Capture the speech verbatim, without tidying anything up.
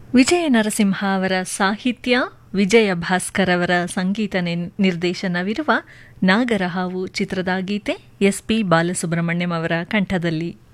ವಿಜಯ ನರಸಿಂಹ ಅವರ ಸಾಹಿತ್ಯ, ವಿಜಯ ಭಾಸ್ಕರ್ ಅವರ ಸಂಗೀತ ನಿರ್ದೇಶನವಿರುವ ನಾಗರಹಾವು ಚಿತ್ರದ ಗೀತೆ ಎಸ್ ಪಿ ಬಾಲಸುಬ್ರಹ್ಮಣ್ಯಂ ಅವರ ಕಂಠದಲ್ಲಿ.